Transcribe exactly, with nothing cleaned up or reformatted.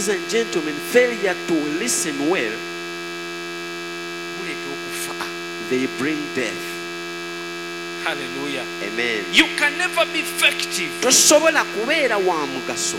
Ladies and gentlemen, failure to listen well, they bring death. Hallelujah. Amen. You can never be effective tosobola kubeera wa mugaso